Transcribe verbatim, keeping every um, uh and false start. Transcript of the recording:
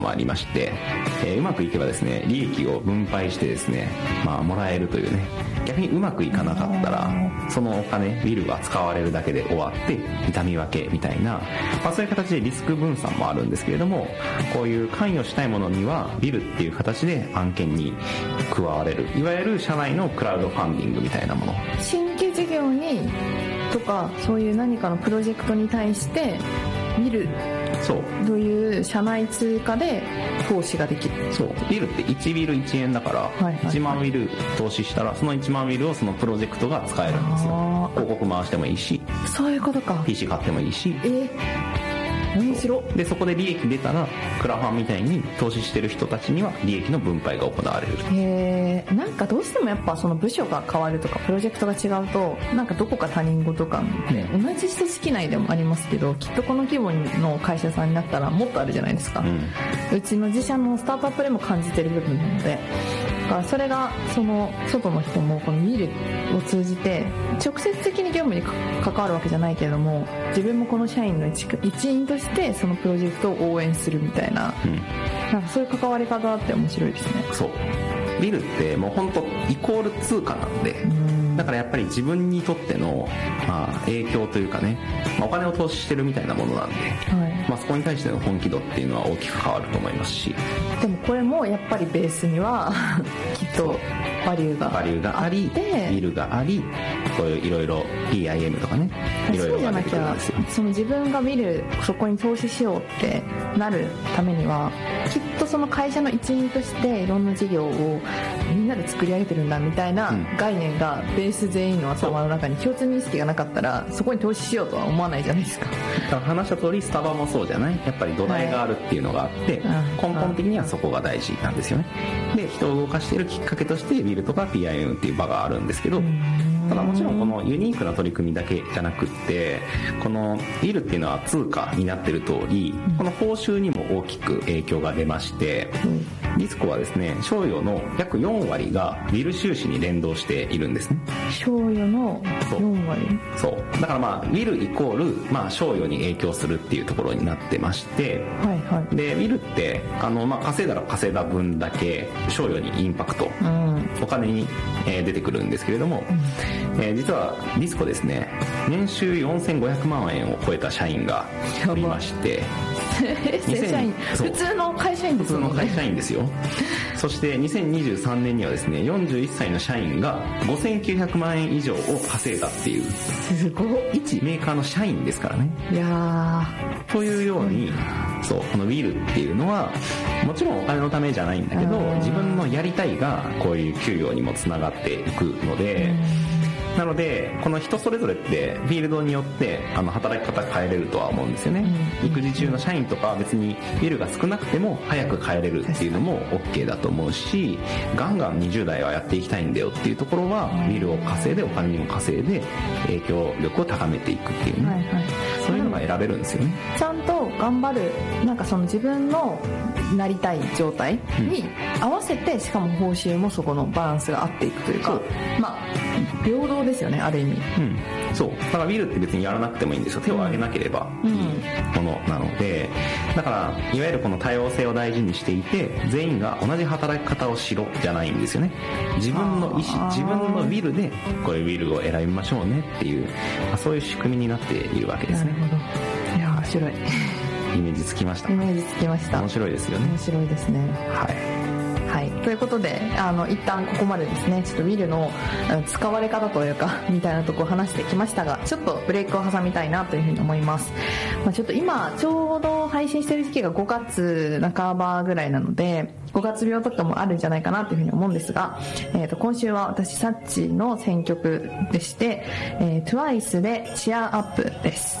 もありまして、えー、うまくいけばですね利益を分配してですね、まあ、もらえるというね。逆にうまくいかなかったらそのお金ウィルは使われるだけで終わって痛み分けみたいな、まあ、そういう形でリスク分散もあるんですけれども、こういう関与したいものにはウィルっていう形で案件に加われる、いわゆる社内のクラウドファンディングみたいなもの。 新規事業にとかそういう何かのプロジェクトに対してウィルという社内通貨で投資ができる。 そう、ウィルっていちウィルいちえんだから、はいはいはい、いちまんウィル投資したらそのいちまんウィルをそのプロジェクトが使えるんですよ。広告回してもいいし、 そういうことか。 ピーシー 買ってもいいし、 えー面白でそこで利益出たらクラファンみたいに投資してる人たちには利益の分配が行われる。 へえ。なんかどうしてもやっぱその部署が変わるとかプロジェクトが違うとなんかどこか他人事かね、同じ組織内でもありますけどきっとこの規模の会社さんになったらもっとあるじゃないですか、うん、うちの自社のスタートアップでも感じてる部分なので、だからそれがその外の人もこのミルを通じて直接的に業務に関わるわけじゃないけれども自分もこの社員の一員としてそのプロジェクトを応援するみたいな、うん、なんかそういう関わり方って面白いですね。 そう、ビルってもう本当イコール通貨なんで、うんだからやっぱり自分にとっての、まあ、影響というかね、まあ、お金を投資してるみたいなものなんで、はいまあ、そこに対しての本気度っていうのは大きく変わると思いますし、 でもこれもやっぱりベースにはきっとバリューがバリューがありビルがあり、こういういろいろ ピーアイエム とかねいろいろが出てくるんですよ。 その自分がビルそこに投資しようってなるためにはきっとその会社の一員としていろんな事業をみんなで作り上げてるんだみたいな概念がベース全員の頭の中に共通認識がなかったらそこに投資しようとは思わないじゃないですか。 だから話した通りスタバもそうじゃない、やっぱり土台があるっていうのがあって、はい、根本的にはそこが大事なんですよね。で人を動かしているきっかけとしてビルとか ピーアイエム っていう場があるんですけど、ただもちろんこのユニークな取り組みだけじゃなくってこのビルっていうのは通貨になってる通りこの報酬にも大きく影響が出まして、ディスコはですね賞与の約よんわりがビル収支に連動しているんですね。 賞与のよんわり、 そうだからまあビルイコール、まあ、賞与に影響するっていうところになってまして、はいはい、でビルってあの、まあ、稼いだら稼いだ分だけ賞与にインパクト、うん、お金に、えー、出てくるんですけれども、うんえー、実はディスコですね年収よんせんごひゃくまんえんを超えた社員がおりまして正社員普通の会社員ですよね。 普通の会社員ですよ。そしてにせんにじゅうさんねんにはですねよんじゅういっさいの社員がごせんきゅうひゃくまんえん以上を稼いだっていうすごい一メーカーの社員ですからね。 いやーというようにそうこのウィルっていうのはもちろんお金のためじゃないんだけど自分のやりたいがこういう給与にもつながっていくので、なのでこの人それぞれってフィールドによってあの働き方変えれるとは思うんですよね、うん、育児中の社員とかは別にビルが少なくても早く変えれるっていうのも OK だと思うし、ガンガンにじゅう代はやっていきたいんだよっていうところはビルを稼いでお金にも稼いで影響力を高めていくっていうね、はいはい、そういうのが選べるんですよね。 ちゃんと頑張るなんかその自分のなりたい状態に合わせて、うん、しかも報酬もそこのバランスが合っていくというか、まあ平等ですよねある意味、 うん、そうだからビルって別にやらなくてもいいんですよ。手を挙げなければいいものなので、だからいわゆるこの多様性を大事にしていて全員が同じ働き方をしろじゃないんですよね。自分の意思自分のビルでこういうビルを選びましょうねっていう、まあ、そういう仕組みになっているわけですね。 なるほど。いや面白い。 イメージつきました。 イメージつきました。 面白いですよね。 面白いですね。 はいはい、ということであの一旦ここまでですねちょっとウィルの使われ方というかみたいなところを話してきましたが、ちょっとブレイクを挟みたいなというふうに思います、まあ、ちょっと今ちょうど配信してる時期がごがつなかばぐらいなのでごがつ病とかもあるんじゃないかなというふうに思うんですが、えー、と今週は私サッチの選曲でして、えー、トゥワイス でチアアップです。